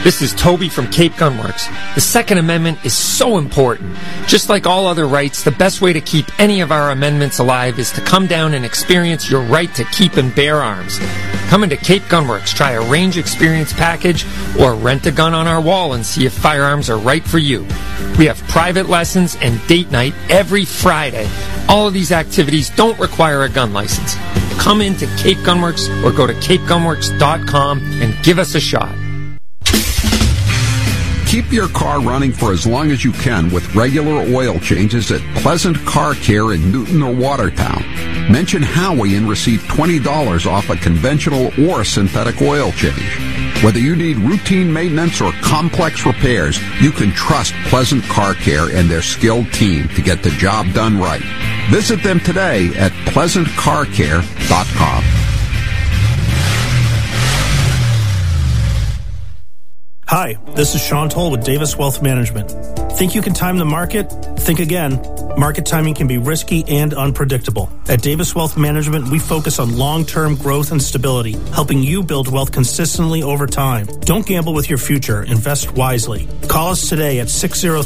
This is Toby from Cape Gunworks. The Second Amendment is so important. Just like all other rights, the best way to keep any of our amendments alive is to come down and experience your right to keep and bear arms. Come into Cape Gunworks, try a range experience package, or rent a gun on our wall and see if firearms are right for you. We have private lessons and date night every Friday. All of these activities don't require a gun license. Come into Cape Gunworks or go to capegunworks.com and give us a shot. Keep your car running for as long as you can with regular oil changes at Pleasant Car Care in Newton or Watertown. Mention Howie and receive $20 off a conventional or synthetic oil change. Whether you need routine maintenance or complex repairs, you can trust Pleasant Car Care and their skilled team to get the job done right. Visit them today at pleasantcarcare.com. Hi, this is Sean Toll with Davis Wealth Management. Think you can time the market? Think again. Market timing can be risky and unpredictable. At Davis Wealth Management, we focus on long-term growth and stability, helping you build wealth consistently over time. Don't gamble with your future. Invest wisely. Call us today at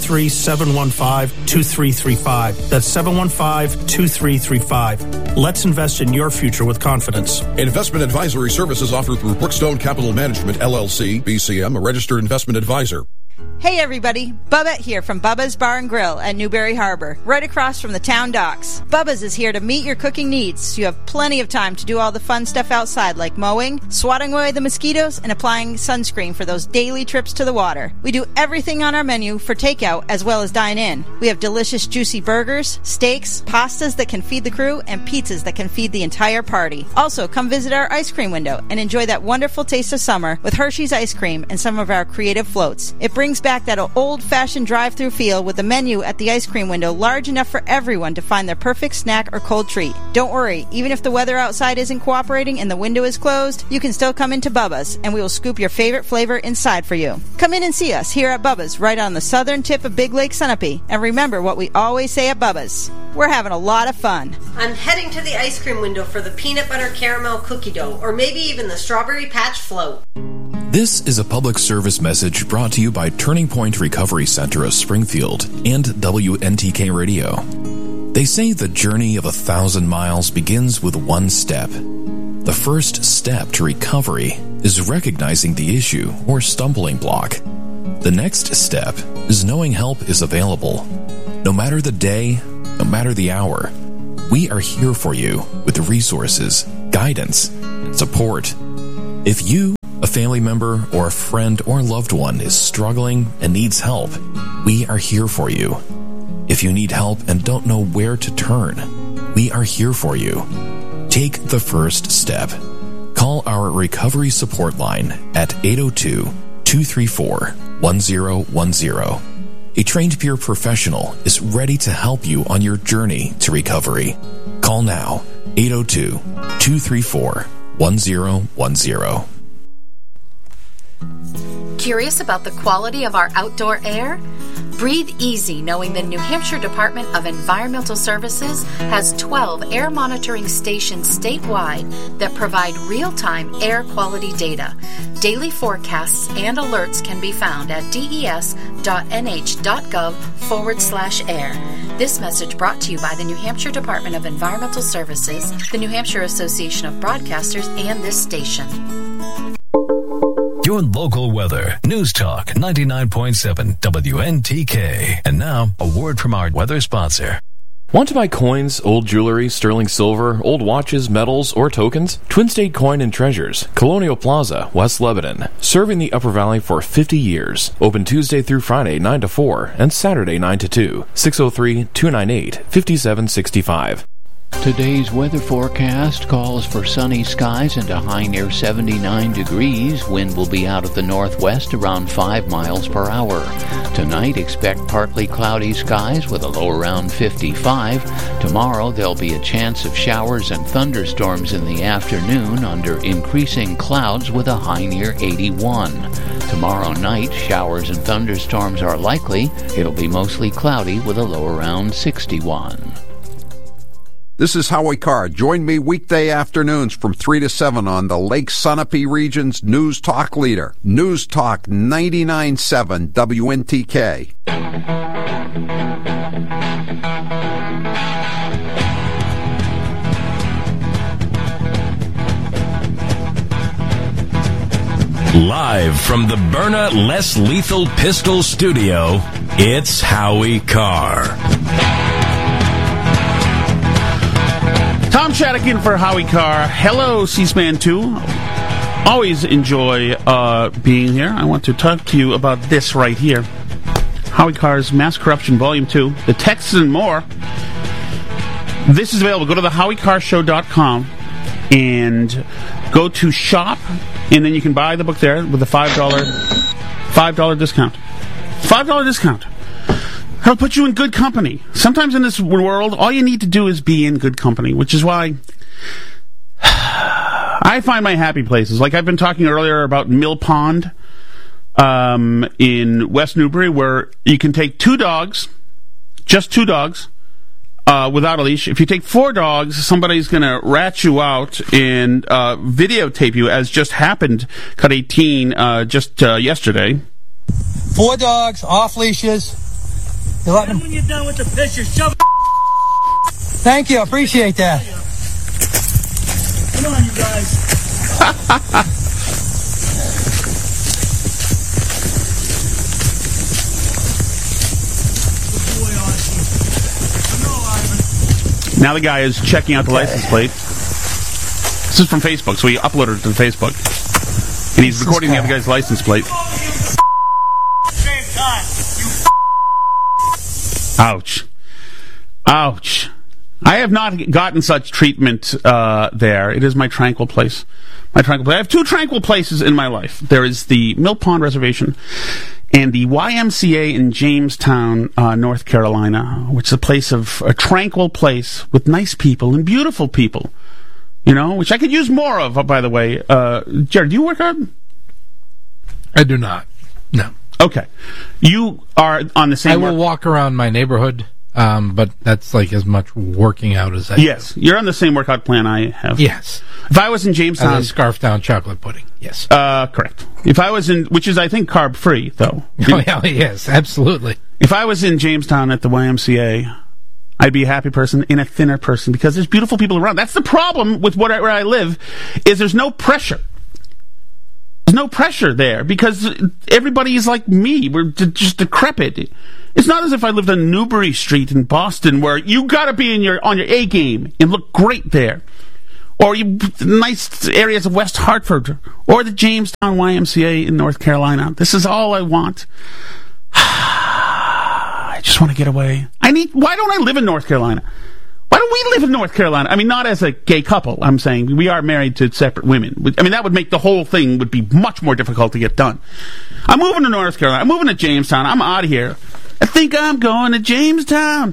603-715-2335. That's 715-2335. Let's invest in your future with confidence. Investment advisory services offered through Brookstone Capital Management, LLC, BCM, a registered investment advisor. Hey everybody, Bubba here from Bubba's Bar and Grill at Newberry Harbor, right across from the town docks. Bubba's is here to meet your cooking needs, so you have plenty of time to do all the fun stuff outside like mowing, swatting away the mosquitoes, and applying sunscreen for those daily trips to the water. We do everything on our menu for takeout as well as dine in. We have delicious juicy burgers, steaks, pastas that can feed the crew, and pizzas that can feed the entire party. Also, come visit our ice cream window and enjoy that wonderful taste of summer with Hershey's ice cream and some of our creative floats. It brings back that old-fashioned drive-through feel with the menu at the ice cream window large enough for everyone to find their perfect snack or cold treat. Don't worry, even if the weather outside isn't cooperating and the window is closed, you can still come into Bubba's and we will scoop your favorite flavor inside for you. Come in and see us here at Bubba's right on the southern tip of Big Lake Sunapee. And remember what we always say at Bubba's. We're having a lot of fun. I'm heading to the ice cream window for the peanut butter caramel cookie dough or maybe even the strawberry patch float. This is a public service message brought to you by Turning Point Recovery Center of Springfield and WNTK Radio. They say the journey of 1,000 miles begins with one step. The first step to recovery is recognizing the issue or stumbling block. The next step is knowing help is available. No matter the day, no matter the hour, we are here for you with resources, guidance, and support. If you, a family member, or a friend or loved one is struggling and needs help, we are here for you. If you need help and don't know where to turn, we are here for you. Take the first step. Call our recovery support line at 802-234-1010. A trained peer professional is ready to help you on your journey to recovery. Call now, 802-234-1010. Curious about the quality of our outdoor air? Breathe easy knowing the New Hampshire Department of Environmental Services has 12 air monitoring stations statewide that provide real-time air quality data. Daily forecasts and alerts can be found at des.nh.gov/air. This message brought to you by the New Hampshire Department of Environmental Services, the New Hampshire Association of Broadcasters, and this station. Your local weather. News Talk 99.7 WNTK. And now, a word from our weather sponsor. Want to buy coins, old jewelry, sterling silver, old watches, medals, or tokens? Twin State Coin and Treasures, Colonial Plaza, West Lebanon. Serving the Upper Valley for 50 years. Open Tuesday through Friday 9 to 4 and Saturday 9 to 2. 603-298-5765. Today's weather forecast calls for sunny skies and a high near 79 degrees. Wind will be out of the northwest around 5 miles per hour. Tonight, expect partly cloudy skies with a low around 55. Tomorrow, there'll be a chance of showers and thunderstorms in the afternoon under increasing clouds with a high near 81. Tomorrow night, showers and thunderstorms are likely. It'll be mostly cloudy with a low around 61. This is Howie Carr. Join me weekday afternoons from 3 to 7 on the Lake Sunapee region's News Talk leader. News Talk 99.7 WNTK. Live from the Byrna Less Lethal Pistol Studio, it's Howie Carr. Tom Shadickin for Howie Carr. Hello, C-SPAN 2. Always enjoy being here. I want to talk to you about this right here. Howie Carr's Mass Corruption Volume 2. The texts and more. This is available. Go to thehowiecarrshow.com and go to shop, and then you can buy the book there with a $5 discount. $5 discount. That'll put you in good company. Sometimes in this world, all you need to do is be in good company, which is why I find my happy places. Like I've been talking earlier about Mill Pond in West Newbury, where you can take 2 dogs, just 2 dogs, without a leash. If you take 4 dogs, somebody's going to rat you out and videotape you, as just happened, cut 18, just yesterday. 4 dogs, off leashes. And when you're done with the picture, shove it. Thank you, appreciate that. Come on, you guys. Now the guy is checking out the license plate. This is from Facebook, so he uploaded it to Facebook. And he's recording the other guy's license plate. Ouch. Ouch. I have not gotten such treatment there. It is my tranquil place. I have 2 tranquil places in my life. There is the Mill Pond Reservation and the YMCA in Jamestown, North Carolina, which is a tranquil place with nice people and beautiful people, you know, which I could use more of, by the way. Jared, do you work out? I do not. No. Okay. You are on the same... I will walk around my neighborhood, but that's like as much working out as I Yes. Do. You're on the same workout plan I have. Yes. If I was in Jamestown... I scarf down chocolate pudding. Yes. Correct. If I was in... Which is, I think, carb-free, though. Oh, yeah, yes, absolutely. If I was in Jamestown at the YMCA, I'd be a happy person and a thinner person because there's beautiful people around. That's the problem with where I live, is there's no pressure. There's no pressure there because everybody is like me. We're just decrepit. It's not as if I lived on Newbury Street in Boston, where you got to be on your A game and look great there, or nice areas of West Hartford, or the Jamestown YMCA in North Carolina. This is all I want. I just want to get away. Why don't I live in North Carolina? Why don't we live in North Carolina? I mean, not as a gay couple. I'm saying we are married to separate women. I mean, that would make the whole thing would be much more difficult to get done. I'm moving to North Carolina. I'm moving to Jamestown. I'm out of here. I think I'm going to Jamestown.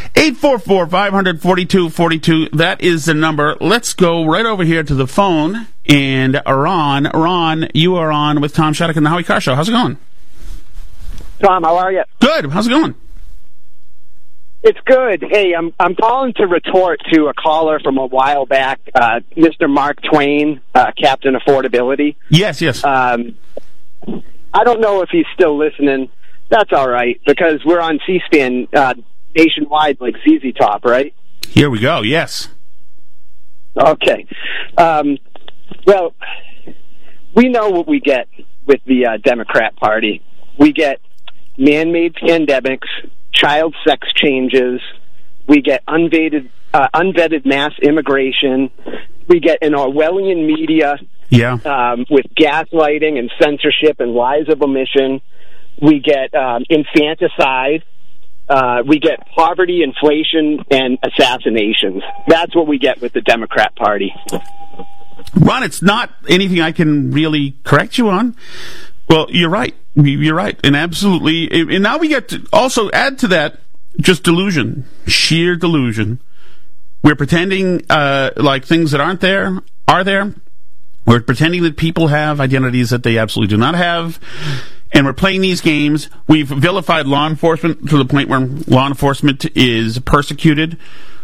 844-500-4242. That is the number. Let's go right over here to the phone. And Ron, you are on with Tom Shadickin and the Howie Carr Show. How's it going? Tom, how are you? Good. How's it going? It's good. Hey, I'm calling to retort to a caller from a while back, Mr. Mark Twain, Captain Affordability. Yes. I don't know if he's still listening. That's all right, because we're on C-SPAN nationwide like ZZ Top, right? Here we go, yes. Okay. Well, we know what we get with the Democrat Party. We get man-made pandemics, child sex changes, we get unvetted mass immigration, we get an Orwellian media with gaslighting and censorship and lies of omission, we get infanticide, we get poverty, inflation, and assassinations. That's what we get with the Democrat Party. Ron, it's not anything I can really correct you on. Well, you're right. You're right. And absolutely. And now we get to also add to that just delusion. Sheer delusion. We're pretending like things that aren't there are there. We're pretending that people have identities that they absolutely do not have. And we're playing these games. We've vilified law enforcement to the point where law enforcement is persecuted.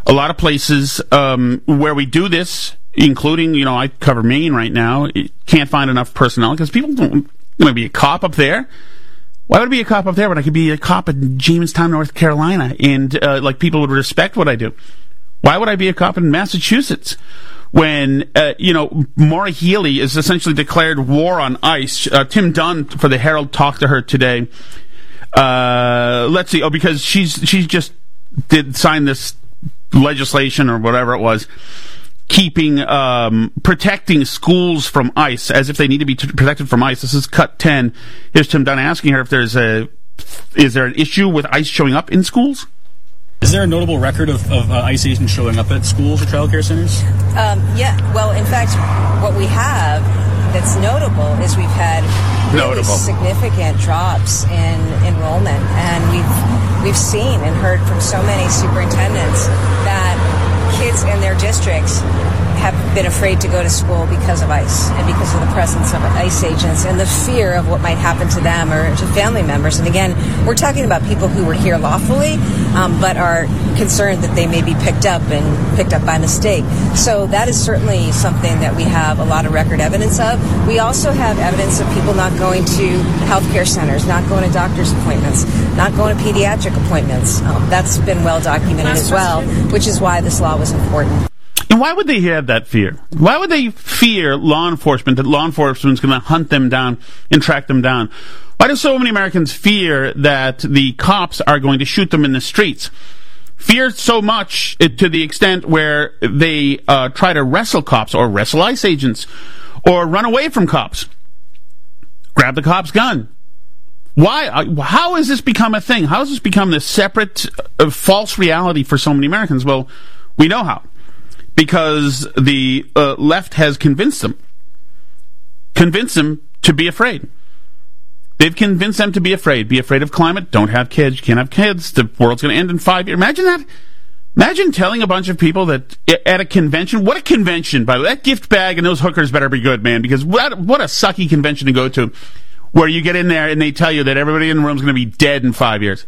a lot of places where we do this, including, I cover Maine right now, can't find enough personnel because people don't want to be a cop up there. Why would I be a cop up there when I could be a cop in Jamestown, North Carolina, and people would respect what I do? Why would I be a cop in Massachusetts when, Maura Healey is essentially declared war on ICE? Tim Dunn for the Herald talked to her today. Let's see. Because she just did sign this legislation or whatever it was, protecting schools from ICE as if they need to be protected from ICE. This is cut 10. Here's Tim Dunn asking her if is there an issue with ICE showing up in schools? Is there a notable record of ICE agents showing up at schools or child care centers? Yeah. Well, in fact, what we have that's notable is we've had really significant drops in enrollment, and we've seen and heard from so many superintendents that kids in their districts have been afraid to go to school because of ICE and because of the presence of ICE agents and the fear of what might happen to them or to family members. And again, we're talking about people who were here lawfully, but are concerned that they may be picked up by mistake. So that is certainly something that we have a lot of record evidence of. We also have evidence of people not going to healthcare centers, not going to doctor's appointments, not going to pediatric appointments. That's been well documented as well, which is why this law was important. And why would they have that fear? Why would they fear law enforcement, that law enforcement is going to hunt them down and track them down? Why do so many Americans fear that the cops are going to shoot them in the streets? Fear so much to the extent where they try to wrestle cops or wrestle ICE agents or run away from cops. Grab the cop's gun. Why? How has this become a thing? How has this become this separate, false reality for so many Americans? Well, we know how. Because the left has convinced them to be afraid. They've convinced them to be afraid. Be afraid of climate. Don't have kids. You can't have kids. The world's going to end in 5 years. Imagine that. Imagine telling a bunch of people that at a convention. What a convention, by the way. That gift bag and those hookers better be good, man. Because what a sucky convention to go to, where you get in there and they tell you that everybody in the room is going to be dead in 5 years.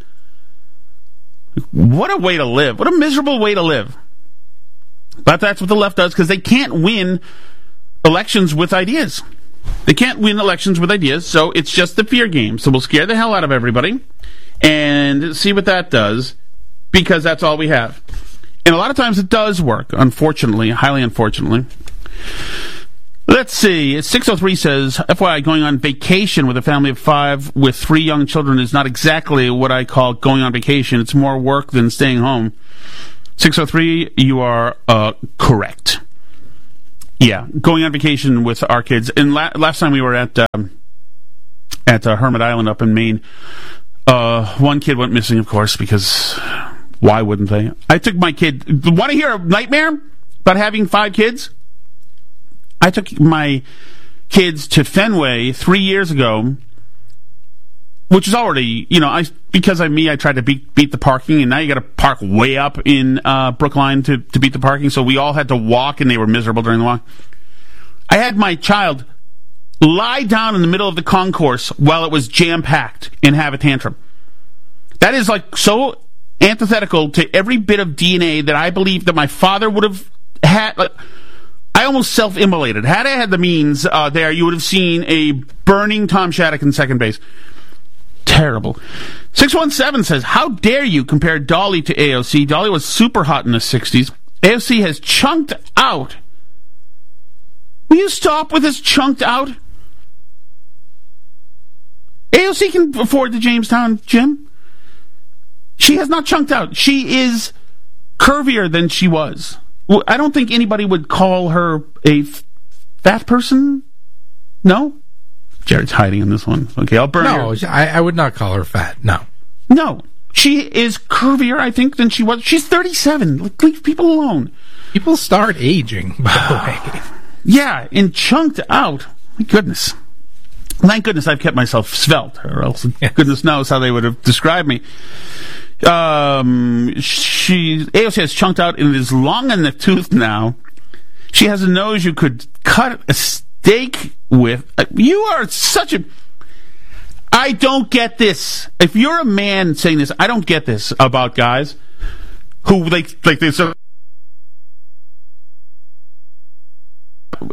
What a way to live. What a miserable way to live. But that's what the left does, because they can't win elections with ideas. They can't win elections with ideas, so it's just the fear game. So we'll scare the hell out of everybody and see what that does, because that's all we have. And a lot of times it does work, unfortunately, highly unfortunately. Let's see. 603 says, FYI, going on vacation with a family of 5 with 3 young children is not exactly what I call going on vacation. It's more work than staying home. 603, you are correct. Yeah, going on vacation with our kids. And last time we were at Hermit Island up in Maine, one kid went missing, of course, because why wouldn't they? I took my kid. Want to hear a nightmare about having 5 kids? I took my kids to Fenway 3 years ago, which is already, because of me, I tried to beat the parking, and now you got to park way up in Brookline to beat the parking, so we all had to walk, and they were miserable during the walk. I had my child lie down in the middle of the concourse while it was jam-packed and have a tantrum. That is so antithetical to every bit of DNA that I believe that my father would have had. I almost self-immolated. Had I had the means there, you would have seen a burning Tom Shattuck in second base. Terrible. 617 says, how dare you compare Dolly to AOC? Dolly was super hot in the 60s. AOC has chunked out. Will you stop with this chunked out? AOC can afford the Jamestown gym. She has not chunked out. She is curvier than she was. I don't think anybody would call her a fat person. No? Jared's hiding in this one. Okay, I'll burn her. No, I would not call her fat. No. No. She is curvier, I think, than she was. She's 37. Leave people alone. People start aging, by the way. Yeah, and chunked out. My goodness. Thank goodness I've kept myself svelte, or else goodness knows how they would have described me. AOC has chunked out and is long in the tooth now. She has a nose you could cut a steak with. You are such a... I don't get this. If you're a man saying this, I don't get this about guys who they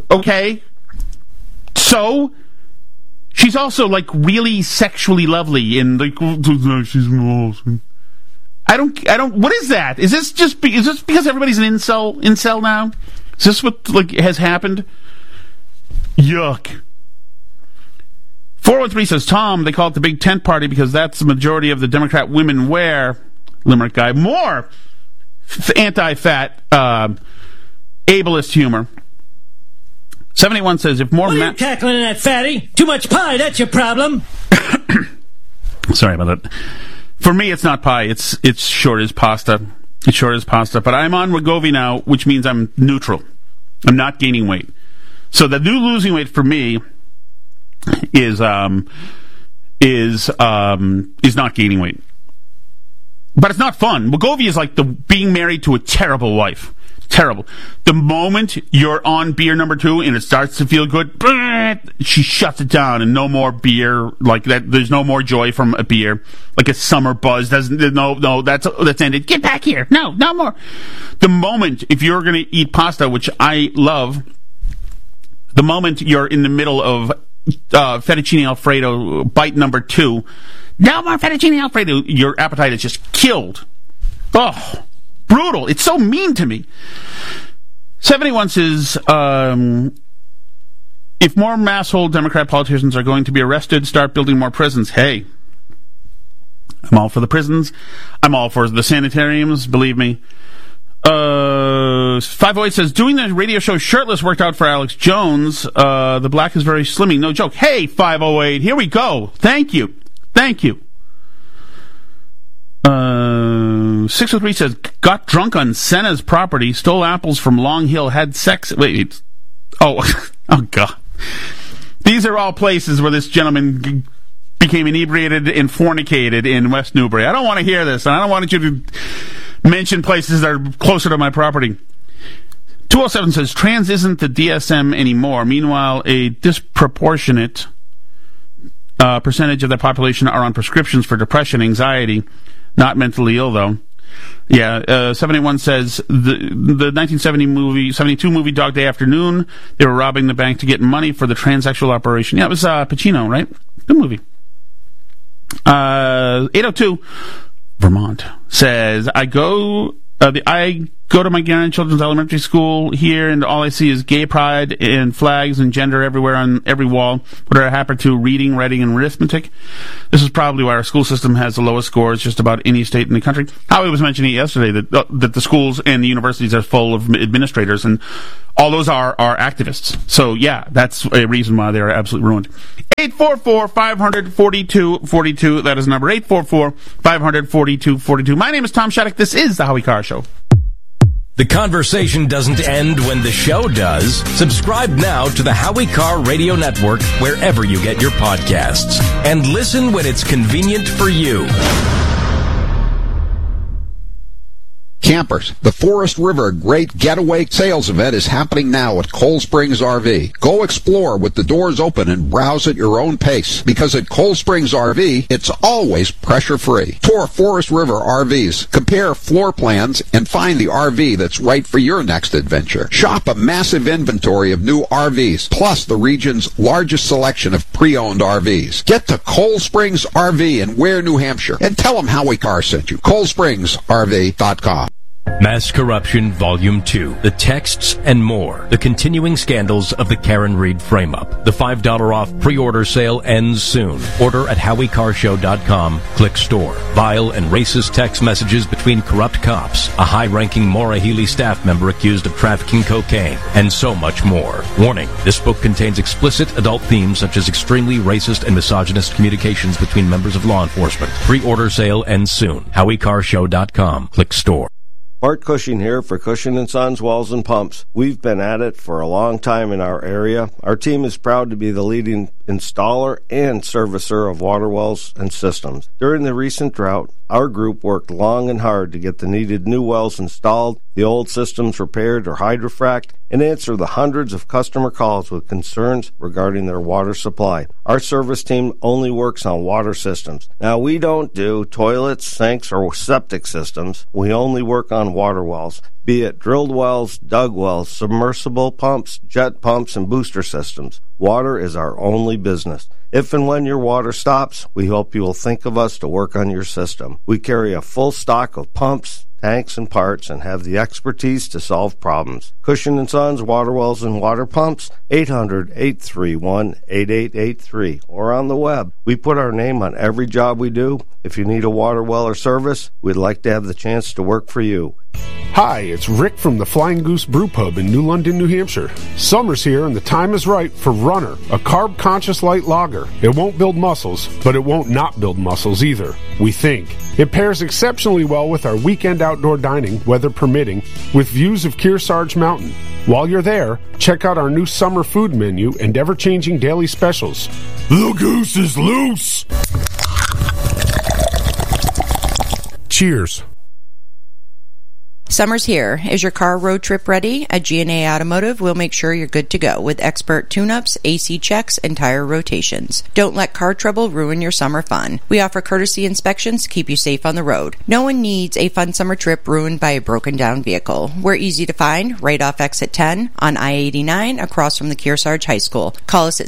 Okay? So, she's also, like, really sexually lovely and, like, she's awesome. I don't, what is that? Is this because everybody's an incel now? Is this what, like, has happened? Yuck. 413 says, Tom, they call it the big tent party because that's the majority of the Democrat women wear. Limerick guy. More anti-fat, ableist humor. 71 says, if more... What are you cackling at, fatty? Too much pie, that's your problem. Sorry about that. For me, it's not pie. It's short as pasta. It's short as pasta. But I'm on Wegovy now, which means I'm neutral. I'm not gaining weight. So the new losing weight for me is not gaining weight. But it's not fun. Wegovy is like being married to a terrible wife. Terrible. The moment you're on beer number 2 and it starts to feel good, she shuts it down and no more beer like that. There's no more joy from a beer. Like a summer buzz doesn't. No, that's ended. Get back here. No more. The moment if you're going to eat pasta, which I love, the moment you're in the middle of fettuccine Alfredo bite number 2, no more fettuccine Alfredo, your appetite is just killed. Oh. Brutal. It's so mean to me. 71 says, if more masshole Democrat politicians are going to be arrested, start building more prisons. Hey, I'm all for the prisons. I'm all for the sanitariums, believe me. 508 says, doing the radio show shirtless worked out for Alex Jones. The black is very slimming. No joke. Hey, 508, here we go. Thank you. 603 says, got drunk on Senna's property, stole apples from Long Hill, had sex... Wait. Oh God. These are all places where this gentleman became inebriated and fornicated in West Newbury. I don't want to hear this, and I don't want you to mention places that are closer to my property. 207 says, trans isn't the DSM anymore. Meanwhile, a disproportionate percentage of the population are on prescriptions for depression, anxiety. Not mentally ill, though. Yeah, 781 says, the 1972 movie Dog Day Afternoon, they were robbing the bank to get money for the transsexual operation. Yeah, it was Pacino, right? Good movie. 802, Vermont, says, I go to my grandchildren's elementary school here, and all I see is gay pride and flags and gender everywhere on every wall. What are happen to reading, writing, and arithmetic? This is probably why our school system has the lowest scores just about any state in the country. Howie was mentioning yesterday that the schools and the universities are full of administrators, and all those are activists. So, yeah, that's a reason why they are absolutely ruined. 844-500-4242. That is number 844-500-4242. My name is Tom Shattuck. This is the Howie Carr Show. The conversation doesn't end when the show does. Subscribe now to the Howie Carr Radio Network wherever you get your podcasts. And listen when it's convenient for you. Campers, the Forest River Great Getaway Sales Event is happening now at Cold Springs RV. Go explore with the doors open and browse at your own pace, because at Cold Springs RV, it's always pressure-free. Tour Forest River RVs, compare floor plans, and find the RV that's right for your next adventure. Shop a massive inventory of new RVs, plus the region's largest selection of pre-owned RVs. Get to Cold Springs RV in Ware, New Hampshire, and tell them Howie Carr sent you. ColdSpringsRV.com. Mass Corruption Volume 2. The Texts and More. The Continuing Scandals of the Karen Reed Frame-Up. The $5 off pre-order sale ends soon. Order at HowieCarShow.com. Click Store. Vile and racist text messages between corrupt cops, a high-ranking Maura Healey staff member accused of trafficking cocaine, and so much more. Warning, this book contains explicit adult themes such as extremely racist and misogynist communications between members of law enforcement. Pre-order sale ends soon. HowieCarShow.com. Click Store. Bart Cushing here for Cushing & Sons Walls and Pumps. We've been at it for a long time in our area. Our team is proud to be the leading installer and servicer of water wells and systems. During the recent drought, our group worked long and hard to get the needed new wells installed the old systems repaired or hydrofrac'd, and answer the hundreds of customer calls with concerns regarding their water supply. Our service team only works on water systems. Now, we don't do toilets, sinks, or septic systems. We only work on water wells, be it drilled wells, dug wells, submersible pumps, jet pumps, and booster systems. Water is our only business. If and when your water stops, we hope you will think of us to work on your system. We carry a full stock of pumps, tanks, and parts, and have the expertise to solve problems. Cushing & Sons Water Wells and Water Pumps, 800-831-8883, or on the web. We put our name on every job we do. If you need a water well or service, we'd like to have the chance to work for you. Hi, it's Rick from the Flying Goose Brew Pub in New London, New Hampshire. Summer's here and the time is right for Runner, a carb-conscious light lager. It won't build muscles, but it won't not build muscles either, we think. It pairs exceptionally well with our weekend outdoor dining, weather permitting, with views of Kearsarge Mountain. While you're there, check out our new summer food menu and ever-changing daily specials. The goose is loose! Cheers. Summer's here. Is your car road trip ready? At G&A Automotive, we'll make sure you're good to go with expert tune-ups, AC checks, and tire rotations. Don't let car trouble ruin your summer fun. We offer courtesy inspections to keep you safe on the road. No one needs a fun summer trip ruined by a broken-down vehicle. We're easy to find right off exit 10 on I-89 across from the Kearsarge High School. Call us at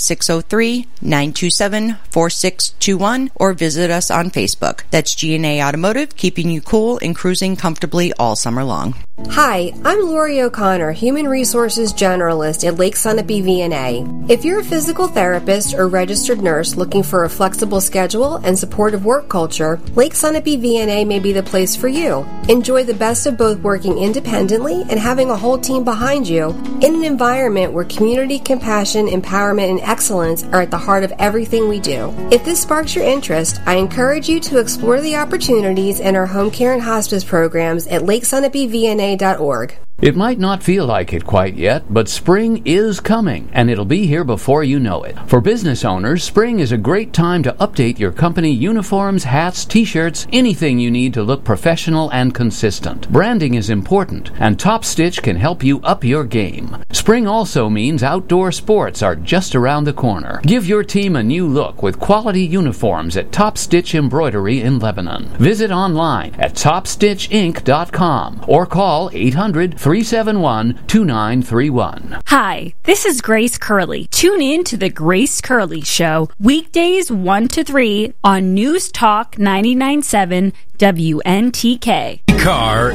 603-927-4621 or visit us on Facebook. That's G&A Automotive, keeping you cool and cruising comfortably all summer long. Hi, I'm Lori O'Connor, Human Resources Generalist at Lake Sunapee VNA. If you're a physical therapist or registered nurse looking for a flexible schedule and supportive work culture, Lake Sunapee VNA may be the place for you. Enjoy the best of both working independently and having a whole team behind you in an environment where community, compassion, empowerment, and excellence are at the heart of everything we do. If this sparks your interest, I encourage you to explore the opportunities in our home care and hospice programs at LakeSunapeeVNA.org. It might not feel like it quite yet, but spring is coming, and it'll be here before you know it. For business owners, spring is a great time to update your company uniforms, hats, t-shirts, anything you need to look professional and consistent. Branding is important, and Top Stitch can help you up your game. Spring also means outdoor sports are just around the corner. Give your team a new look with quality uniforms at Top Stitch Embroidery in Lebanon. Visit online at TopStitchInc.com or call 800-371-2931. Hi, this is Grace Curley. Tune in to The Grace Curley Show, weekdays 1 to 3 on News Talk 99.7 WNTK. Car